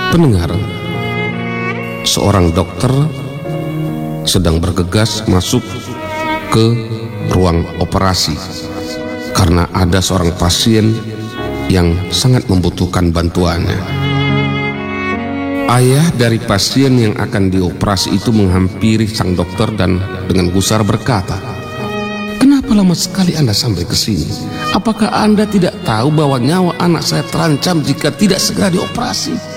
Pendengar, seorang dokter sedang bergegas masuk ke ruang operasi karena ada seorang pasien yang sangat membutuhkan bantuannya. Ayah dari pasien yang akan dioperasi itu menghampiri sang dokter dan dengan gusar berkata, "Kenapa lama sekali Anda sampai ke sini? Apakah Anda tidak tahu bahwa nyawa anak saya terancam jika tidak segera dioperasi?"